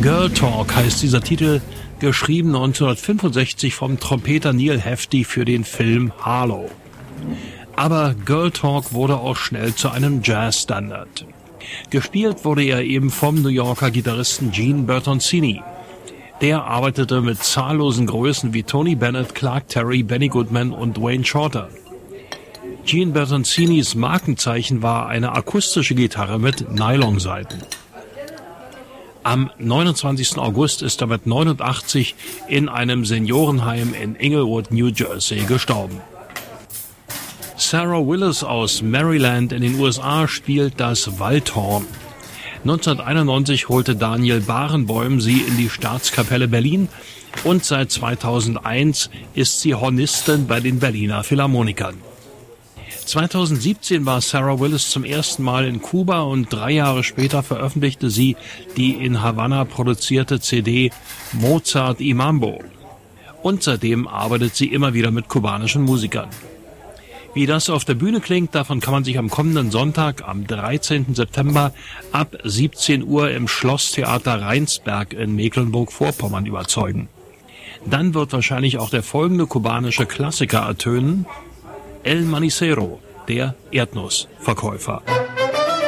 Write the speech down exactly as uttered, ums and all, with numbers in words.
Girl Talk heißt dieser Titel, geschrieben neunzehnhundertfünfundsechzig vom Trompeter Neil Hefti für den Film Harlow. Aber Girl Talk wurde auch schnell zu einem Jazzstandard. Gespielt wurde er eben vom New Yorker Gitarristen Gene Bertoncini. Der arbeitete mit zahllosen Größen wie Tony Bennett, Clark Terry, Benny Goodman und Wayne Shorter. Gene Bertoncinis Markenzeichen war eine akustische Gitarre mit Nylonsaiten. Am neunundzwanzigsten August ist er mit neunundachtzig in einem Seniorenheim in Inglewood, New Jersey, gestorben. Sarah Willis aus Maryland in den U S A spielt das Waldhorn. neunzehnhunderteinundneunzig holte Daniel Barenboim sie in die Staatskapelle Berlin und seit zweitausendeins ist sie Hornistin bei den Berliner Philharmonikern. zweitausendsiebzehn war Sarah Willis zum ersten Mal in Kuba und drei Jahre später veröffentlichte sie die in Havanna produzierte C D Mozart y Mambo. Und seitdem arbeitet sie immer wieder mit kubanischen Musikern. Wie das auf der Bühne klingt, davon kann man sich am kommenden Sonntag, am dreizehnten September ab siebzehn Uhr im Schlosstheater Rheinsberg in Mecklenburg-Vorpommern überzeugen. Dann wird wahrscheinlich auch der folgende kubanische Klassiker ertönen: El Manicero, der Erdnussverkäufer.